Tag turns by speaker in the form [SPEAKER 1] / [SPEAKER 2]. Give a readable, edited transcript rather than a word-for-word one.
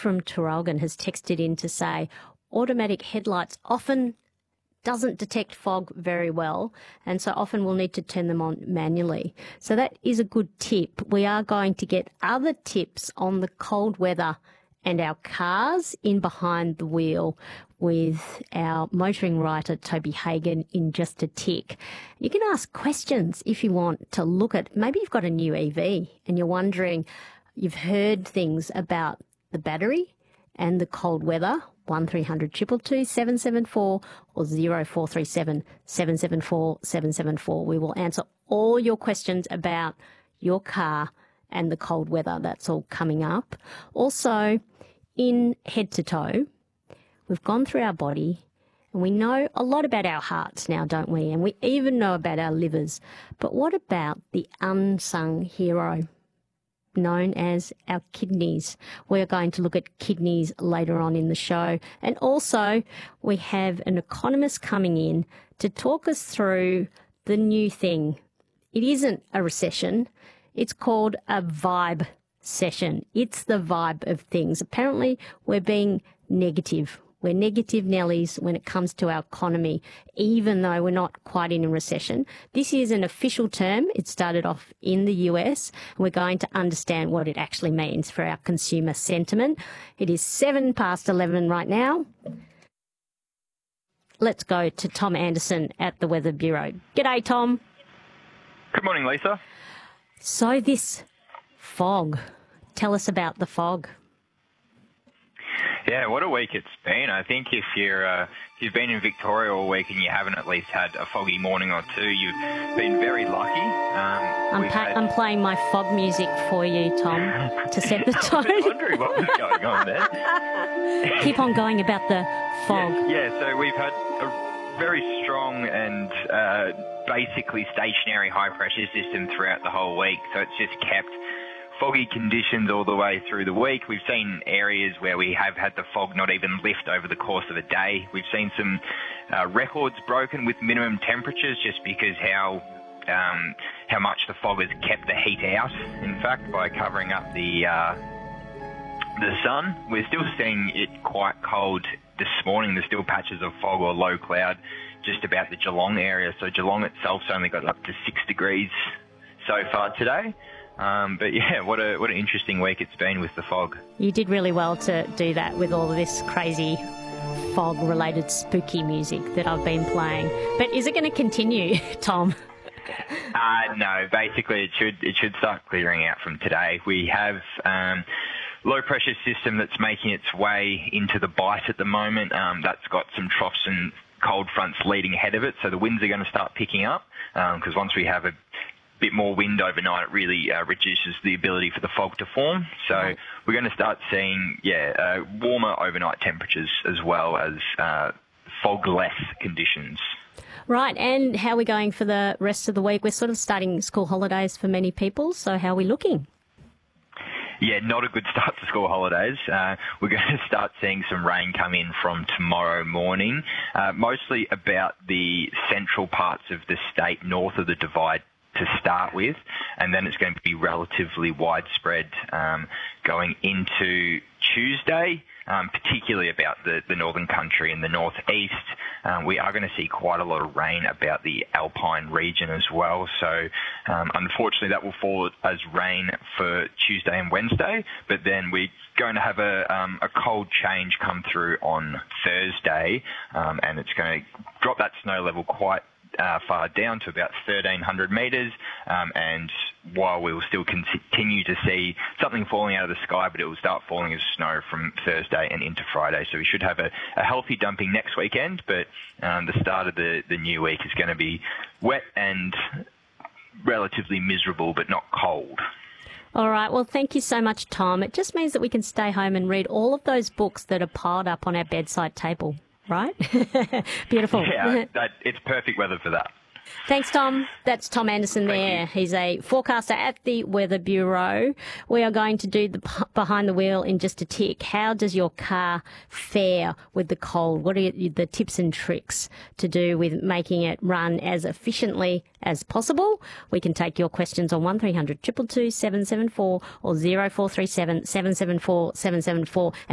[SPEAKER 1] from Traralgon has texted in to say automatic headlights often doesn't detect fog very well, and so often we'll need to turn them on manually. So that is a good tip. We are going to get other tips on the cold weather and our cars in behind the wheel with our motoring writer Toby Hagan in just a tick. You can ask questions if you want to look at, maybe you've got a new EV and you're wondering, you've heard things about the battery and the cold weather. 1300 222 774 or 0437 774 774. We will answer all your questions about your car and the cold weather. That's all coming up. Also, in Head to Toe, we've gone through our body and we know a lot about our hearts now, don't we? And we even know about our livers. But what about the unsung hero known as our kidneys? We're going to look at kidneys later on in the show. And also, we have an economist coming in to talk us through the new thing. It isn't a recession. It's called a vibe session. It's the vibe of things. Apparently, we're being negative. We're negative Nellies when it comes to our economy, even though we're not quite in a recession. This is an official term. It started off in the US. We're going to understand what it actually means for our consumer sentiment. It is 11:07 right now. Let's go to Tom Anderson at the Weather Bureau. G'day, Tom.
[SPEAKER 2] Good morning, Lisa.
[SPEAKER 1] So this fog. Tell us about the fog.
[SPEAKER 2] Yeah, what a week it's been. I think if you've been in Victoria all week and you haven't at least had a foggy morning or two, you've been very lucky.
[SPEAKER 1] I'm playing my fog music for you, Tom, to set the tone.
[SPEAKER 2] I was wondering what was going on there.
[SPEAKER 1] Keep on going about the fog.
[SPEAKER 2] Yeah, so we've had a very strong and basically stationary high-pressure system throughout the whole week, so it's just kept foggy conditions all the way through the week. We've seen areas where we have had the fog not even lift over the course of a day. We've seen some records broken with minimum temperatures just because how much the fog has kept the heat out, in fact, by covering up the sun. We're still seeing it quite cold this morning. There's still patches of fog or low cloud just about the Geelong area. So Geelong itself's only got up to 6 degrees so far today. But yeah, what an interesting week it's been with the fog.
[SPEAKER 1] You did really well to do that with all of this crazy fog-related spooky music that I've been playing. But is it going to continue, Tom?
[SPEAKER 2] No, basically it should start clearing out from today. We have low pressure system that's making its way into the Bight at the moment. That's got some troughs and cold fronts leading ahead of it, so the winds are going to start picking up because once we have a bit more wind overnight, it really reduces the ability for the fog to form. So we're going to start seeing, warmer overnight temperatures as well as fog-less conditions.
[SPEAKER 1] Right, and how are we going for the rest of the week? We're sort of starting school holidays for many people, so how are we looking?
[SPEAKER 2] Yeah, not a good start to school holidays. We're going to start seeing some rain come in from tomorrow morning, mostly about the central parts of the state north of the Divide to start with, and then it's going to be relatively widespread going into Tuesday, particularly about the northern country and the northeast. We are going to see quite a lot of rain about the Alpine region as well, so unfortunately that will fall as rain for Tuesday and Wednesday, but then we're going to have a cold change come through on Thursday, and it's going to drop that snow level quite far down to about 1,300 metres, and while we will still continue to see something falling out of the sky, but it will start falling as snow from Thursday and into Friday. So we should have a healthy dumping next weekend, but the start of the new week is going to be wet and relatively miserable, but not cold.
[SPEAKER 1] All right. Well, thank you so much, Tom. It just means that we can stay home and read all of those books that are piled up on our bedside table. Right? Beautiful.
[SPEAKER 2] Yeah, it's perfect weather for that.
[SPEAKER 1] Thanks, Tom. That's Tom Anderson there. He's a forecaster at the Weather Bureau. We are going to do the behind the wheel in just a tick. How does your car fare with the cold? What are the tips and tricks to do with making it run as efficiently as possible? We can take your questions on 1300 222 774 or 0437 774 774.